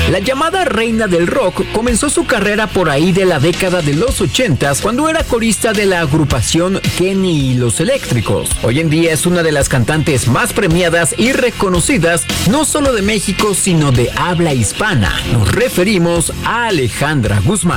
La llamada reina del rock comenzó su carrera por ahí de la década de los 80s cuando era corista de la agrupación Kenny y los Eléctricos. Hoy en día es una de las cantantes más premiadas y reconocidas no solo de México sino de habla hispana. Nos referimos a Alejandra Guzmán.